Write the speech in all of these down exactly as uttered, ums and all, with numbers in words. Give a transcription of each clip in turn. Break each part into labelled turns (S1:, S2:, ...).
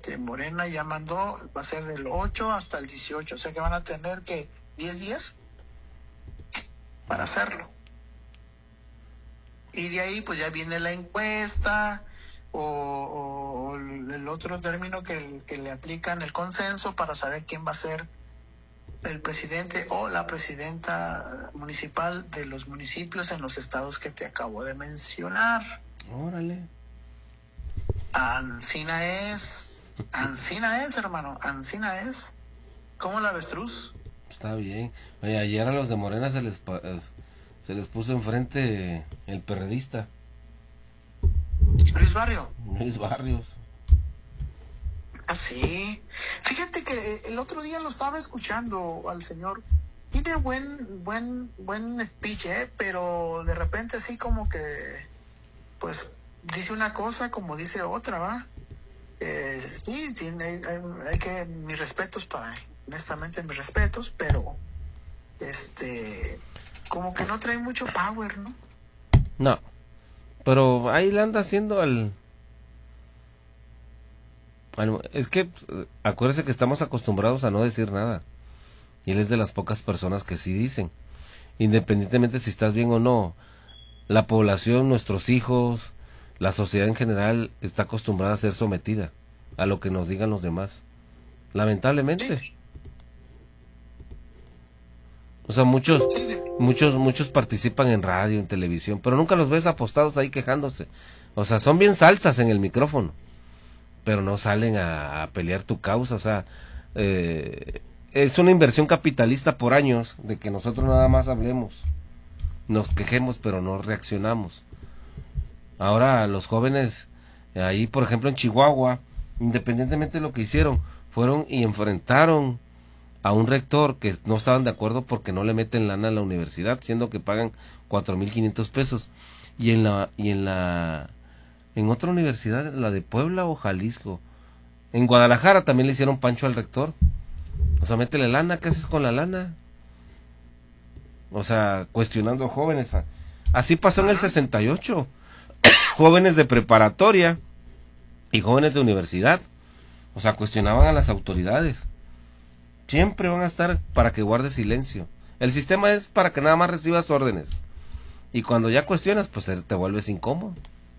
S1: este Morena ya mandó, va a ser del ocho hasta el dieciocho, o sea que van a tener que diez días para hacerlo. Y de ahí pues ya viene la encuesta o, o el otro término que, que le aplican, el consenso, para saber quién va a ser el presidente o la presidenta municipal de los municipios en los estados que te acabo de mencionar.
S2: Órale.
S1: Ancina es, Ancina es, hermano, Ancina es. ¿Cómo la avestruz?
S2: Está bien. Oye, ayer a los de Morena se les se les puso enfrente el perredista.
S1: Luis Barrio.
S2: Luis Barrios.
S1: Ah, sí. Fíjate que el otro día lo estaba escuchando al señor. Tiene buen, buen, buen speech, ¿eh? Pero de repente así como que, pues, dice una cosa como dice otra, ¿va? Eh, sí, sí hay, hay, hay que, mis respetos para él, honestamente mis respetos, pero, este, como que no trae mucho power, ¿no?
S2: No, pero ahí le anda haciendo al... Es que acuérdese que estamos acostumbrados a no decir nada, y él es de las pocas personas que sí dicen, independientemente si estás bien o no. La población, nuestros hijos, la sociedad en general está acostumbrada a ser sometida a lo que nos digan los demás, lamentablemente. Sí. O sea, muchos muchos muchos participan en radio, en televisión, pero nunca los ves apostados ahí quejándose. O sea, son bien salsas en el micrófono, pero no salen a, a pelear tu causa. O sea, eh, es una inversión capitalista por años de que nosotros nada más hablemos, nos quejemos, pero no reaccionamos. Ahora los jóvenes ahí, por ejemplo en Chihuahua, independientemente de lo que hicieron, fueron y enfrentaron a un rector que no estaban de acuerdo porque no le meten lana a la universidad, siendo que pagan cuatro mil quinientos pesos. Y en la y en la en otra universidad, la de Puebla o Jalisco, en Guadalajara también le hicieron pancho al rector. O sea, métele lana, ¿qué haces con la lana? O sea, cuestionando jóvenes. Así pasó en el sesenta y ocho. Jóvenes de preparatoria y jóvenes de universidad, o sea, cuestionaban a las autoridades. Siempre van a estar para que guardes silencio. El sistema es para que nada más recibas órdenes, y cuando ya cuestionas, pues te vuelves incómodo.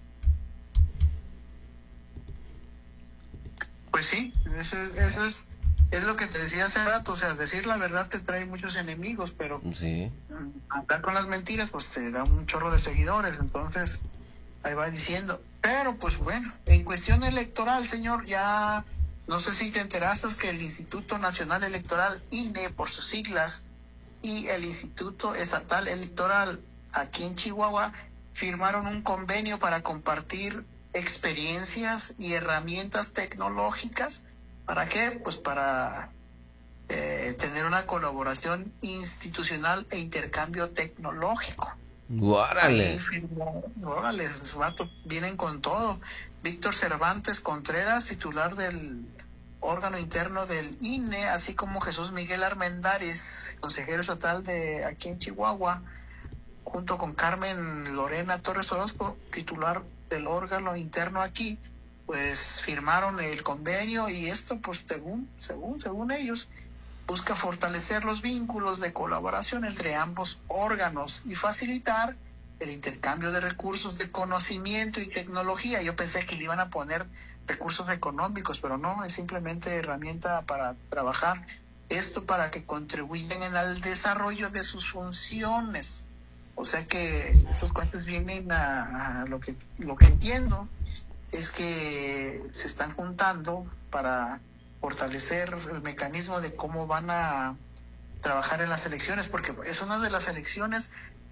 S1: Pues sí, eso, eso es, es lo que te decía hace rato. O sea, decir la verdad te trae muchos enemigos, pero
S2: sí,
S1: andar con las mentiras pues te da un chorro de seguidores. Entonces ahí va diciendo. Pero pues bueno, en cuestión electoral, señor, ya no sé si te enteraste que el Instituto Nacional Electoral, I N E por sus siglas, y el Instituto Estatal Electoral aquí en Chihuahua firmaron un convenio para compartir experiencias y herramientas tecnológicas. ¿Para qué? Pues para eh, tener una colaboración institucional e intercambio tecnológico.
S2: ¡Órale!
S1: Órale, los vatos vienen con todo. Víctor Cervantes Contreras, titular del órgano interno del I N E, así como Jesús Miguel Armendáriz, consejero estatal de aquí en Chihuahua, junto con Carmen Lorena Torres Orozco, titular del órgano interno aquí, pues firmaron el convenio, y esto pues según, según, según ellos, busca fortalecer los vínculos de colaboración entre ambos órganos y facilitar el intercambio de recursos de conocimiento y tecnología. Yo pensé que le iban a poner recursos económicos, pero no, es simplemente herramienta para trabajar. Esto para que contribuyan en el desarrollo de sus funciones. O sea que estos cuentos vienen a, a lo que lo que entiendo es que se están juntando para fortalecer el mecanismo de cómo van a trabajar en las elecciones, porque es una de las elecciones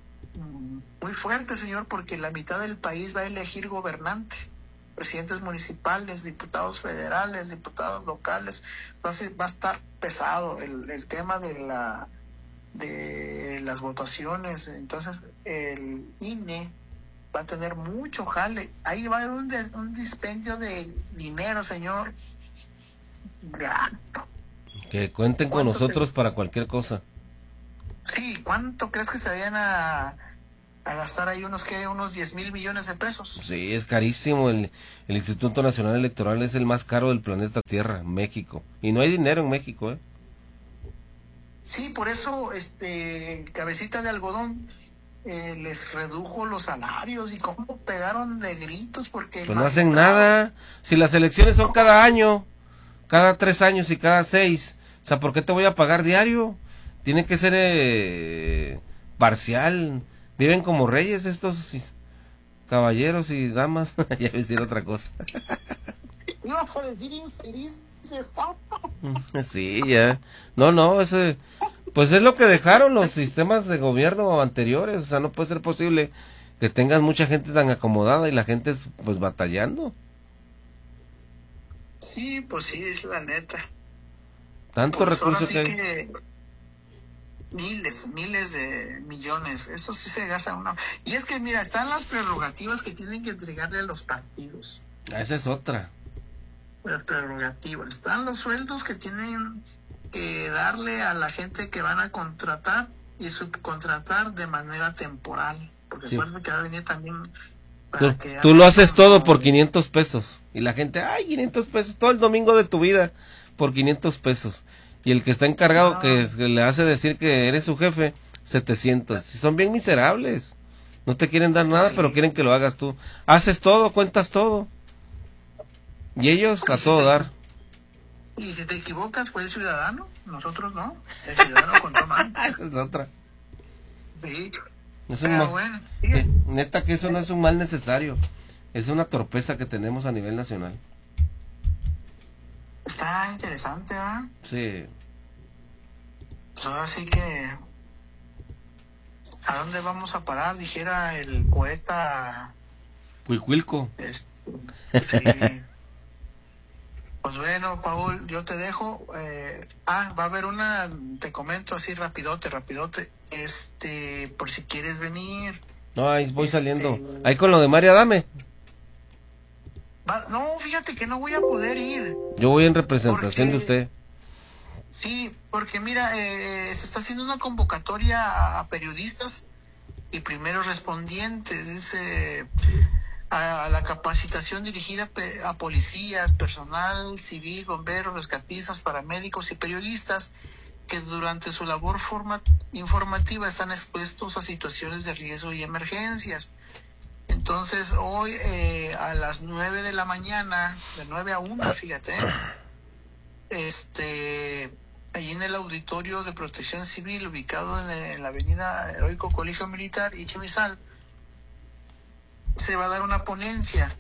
S1: muy fuerte, señor, porque la mitad del país va a elegir gobernante, presidentes municipales, diputados federales, diputados locales. Entonces va a estar pesado el, el tema de la de las votaciones. Entonces el I N E va a tener mucho jale. Ahí va a haber un, de, un dispendio de dinero, señor.
S2: Que cuenten con nosotros te... para cualquier cosa.
S1: Sí, ¿cuánto crees que se vayan a a gastar ahí unos que unos diez mil millones de pesos.
S2: Sí, es carísimo. El, el Instituto Nacional Electoral es el más caro del planeta Tierra, México. Y no hay dinero en México, ¿eh?
S1: Sí, por eso, este, Cabecita de Algodón eh, les redujo los salarios y cómo pegaron de gritos porque...
S2: Pues no hacen nada. Si las elecciones son cada año, cada tres años y cada seis, o sea, ¿por qué te voy a pagar diario? Tiene que ser eh, parcial. Viven como reyes estos caballeros y damas. Ya voy a decir otra cosa.
S1: No, por decir infeliz está.
S2: Sí, ya. No, no, ese, pues es lo que dejaron los sistemas de gobierno anteriores. O sea, no puede ser posible que tengas mucha gente tan acomodada y la gente pues batallando.
S1: Sí, pues sí, es la neta.
S2: Tanto
S1: pues
S2: recurso
S1: sí
S2: que hay.
S1: Que miles, miles de millones. Eso sí se gasta una. Y es que, mira, están las prerrogativas que tienen que entregarle a los partidos.
S2: Esa es otra.
S1: Las prerrogativas. Están los sueldos que tienen que darle a la gente que van a contratar y subcontratar de manera temporal. Porque
S2: Sí.
S1: parece que va a venir también.
S2: Tú, tú lo haces todo por quinientos pesos. Y la gente, ay, quinientos pesos, todo el domingo de tu vida por quinientos pesos. Y el que está encargado,
S1: no.
S2: que, que le hace decir que eres su jefe, setecientos. Y son bien miserables. No te quieren dar nada,
S1: Sí.
S2: pero quieren que lo hagas tú. Haces todo, cuentas todo. Y ellos a todo dar.
S1: Y si te equivocas, pues el ciudadano. Nosotros no. El ciudadano contó mal.
S2: Esa es otra.
S1: Sí.
S2: Es un
S1: Pero
S2: mal-
S1: bueno,
S2: eh, neta que eso no es un mal necesario. Es una torpeza que tenemos a nivel nacional.
S1: está interesante, ¿ah?
S2: Sí.
S1: Pues ahora sí que... ¿A dónde vamos a parar? Dijera el poeta...
S2: Cuicuilco.
S1: Este, sí. Pues bueno, Paul, yo te dejo. Eh, ah, va a haber una, te comento así rapidote, rapidote. Este, por si quieres venir.
S2: No, ahí voy
S1: Este-
S2: saliendo. Ahí con lo de María Dame.
S1: Va- no, fíjate que no voy a poder ir.
S2: Yo voy en representación de
S1: Porque-
S2: usted.
S1: Sí, porque mira, eh, se está haciendo una convocatoria a periodistas y primeros respondientes. Dice... a la capacitación dirigida pe- a policías, personal civil, bomberos, rescatistas, paramédicos y periodistas que durante su labor forma- informativa están expuestos a situaciones de riesgo y emergencias. Entonces, hoy eh, a las nueve de la mañana, de nueve a una, fíjate, este, allí en el auditorio de Protección Civil, ubicado en, en la avenida Heroico Colegio Militar y Chimizal, se va a dar una ponencia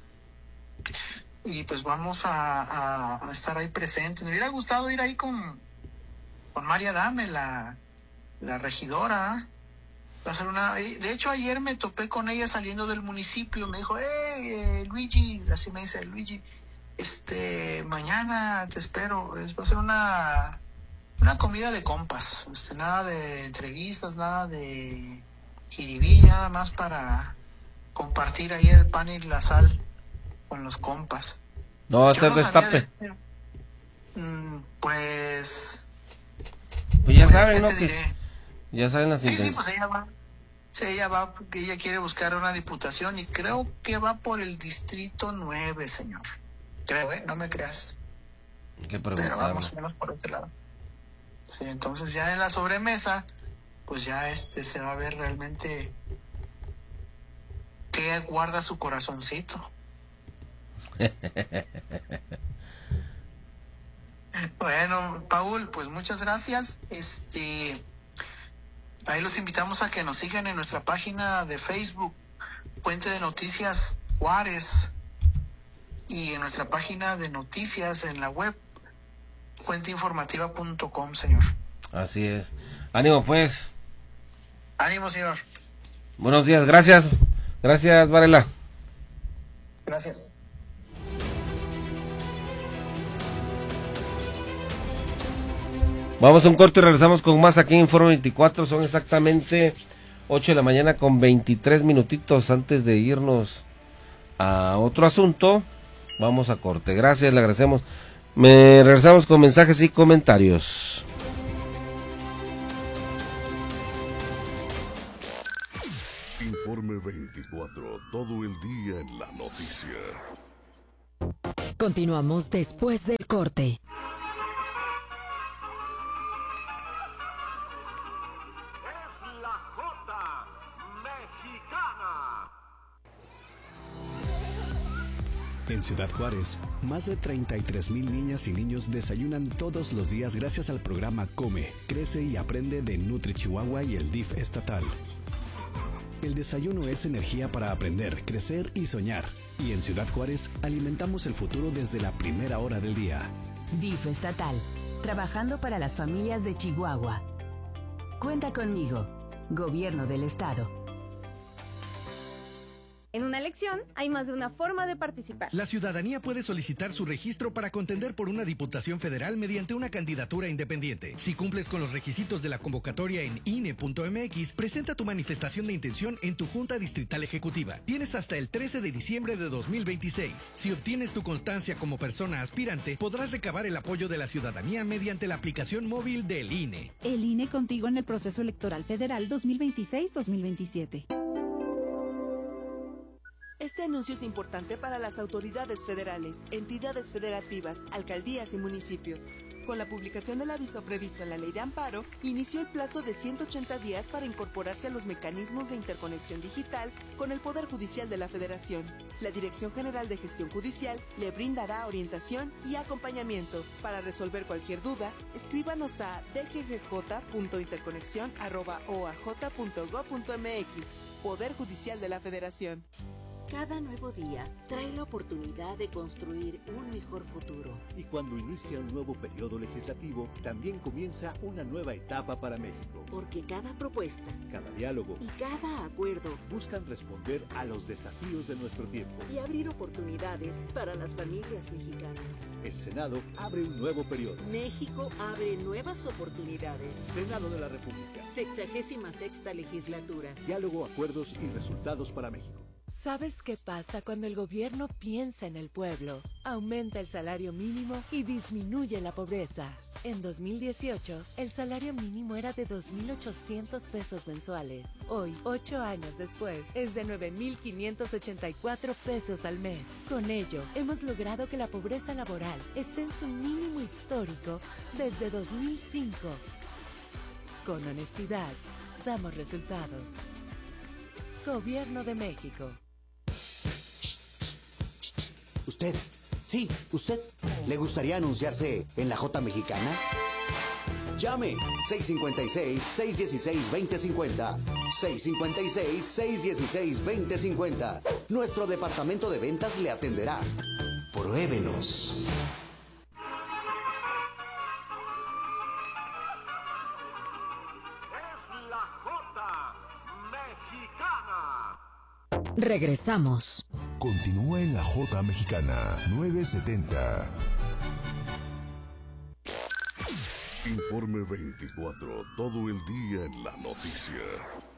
S1: y pues vamos a, a, a estar ahí presentes. Me hubiera gustado ir ahí con, con María Dame, la, la regidora. Va a ser una, de hecho ayer me topé con ella saliendo del municipio, me dijo, hey, eh, Luigi, así me dice Luigi, este, mañana te espero. Es, va a ser una, una comida de compas, este, nada de entrevistas, nada de jiribí, nada más para compartir ahí el pan y la sal con los compas.
S2: No va a
S1: Yo
S2: ser
S1: no
S2: destape.
S1: sabía de- Mm, pues,
S2: Pues ya
S1: pues,
S2: saben,
S1: ¿qué
S2: ¿no?
S1: te
S2: Que
S1: diré?
S2: ya saben las
S1: Sí, sí,
S2: intenciones.
S1: pues ella va. Sí, ella va porque ella quiere buscar una diputación y creo que va por el distrito nueve, señor. Creo, ¿eh? No me creas.
S2: Hay que
S1: Pero
S2: preguntarle.
S1: vamos menos por este lado. Sí, entonces ya en la sobremesa, pues ya este se va a ver realmente qué guarda su corazoncito. Bueno, Paul, pues muchas gracias. Este, ahí los invitamos a que nos sigan en nuestra página de Facebook, Fuente de Noticias Juárez, y en nuestra página de noticias en la web, fuente informativa punto com, señor.
S2: Así es. Ánimo, pues.
S1: Ánimo, señor.
S2: Buenos días. Gracias. Gracias, Varela.
S1: Gracias.
S2: Vamos a un corte y regresamos con más aquí en Foro veinticuatro. Son exactamente ocho de la mañana con veintitrés minutitos. Antes de irnos a otro asunto, vamos a corte. Gracias, le agradecemos. Me regresamos con mensajes y comentarios.
S3: Informe veinticuatro, todo el día en la noticia.
S4: Continuamos después del corte.
S5: Es la Jota Mexicana.
S6: En Ciudad Juárez, más de treinta y tres mil niñas y niños desayunan todos los días gracias al programa Come, Crece y Aprende de Nutri Chihuahua y el D I F estatal. El desayuno es energía para aprender, crecer y soñar. Y en Ciudad Juárez alimentamos el futuro desde la primera hora del día.
S4: D I F estatal, trabajando para las familias de Chihuahua. Cuenta conmigo, Gobierno del Estado.
S7: En una elección hay más de una forma de participar.
S8: La ciudadanía puede solicitar su registro para contender por una diputación federal mediante una candidatura independiente. Si cumples con los requisitos de la convocatoria en I N E punto M X, presenta tu manifestación de intención en tu Junta Distrital Ejecutiva. Tienes hasta el trece de diciembre de dos mil veintiséis. Si obtienes tu constancia como persona aspirante, podrás recabar el apoyo de la ciudadanía mediante la aplicación móvil del I N E.
S9: El I N E contigo en el proceso electoral federal dos mil veintiséis dos mil veintisiete.
S10: Este anuncio es importante para las autoridades federales, entidades federativas, alcaldías y municipios. Con la publicación del aviso previsto en la Ley de Amparo, inició el plazo de ciento ochenta días para incorporarse a los mecanismos de interconexión digital con el Poder Judicial de la Federación. La Dirección General de Gestión Judicial le brindará orientación y acompañamiento. Para resolver cualquier duda, escríbanos a d g g j punto interconexión arroba o a j punto gob punto m x, Poder Judicial de la Federación.
S11: Cada nuevo día trae la oportunidad de construir un mejor futuro.
S12: Y cuando inicia un nuevo periodo legislativo, también comienza una nueva etapa para México.
S11: Porque cada propuesta,
S12: cada diálogo
S11: y cada acuerdo
S12: buscan responder a los desafíos de nuestro tiempo
S11: y abrir oportunidades para las familias mexicanas.
S12: El Senado abre un nuevo periodo.
S11: México abre nuevas oportunidades.
S12: Senado de la República.
S11: Sexagésima sexta legislatura.
S12: Diálogo, acuerdos y resultados para México.
S13: ¿Sabes qué pasa cuando el gobierno piensa en el pueblo? Aumenta el salario mínimo y disminuye la pobreza. En dos mil dieciocho, el salario mínimo era de dos mil ochocientos pesos mensuales. Hoy, ocho años después, es de nueve mil quinientos ochenta y cuatro pesos al mes. Con ello, hemos logrado que la pobreza laboral esté en su mínimo histórico desde dos mil cinco. Con honestidad, damos resultados. Gobierno de México.
S14: ¿Usted? Sí, usted. ¿Le gustaría anunciarse en la Jota Mexicana? Llame seis cinco seis, seis uno seis, dos cero cinco cero. seis cinco seis, seis uno seis, dos cero cinco cero. Nuestro departamento de ventas le atenderá. Pruébenos.
S5: Es la Jota Mexicana.
S4: Regresamos.
S3: Continúa en la Jota Mexicana novecientos setenta. Informe veinticuatro, todo el día en la noticia.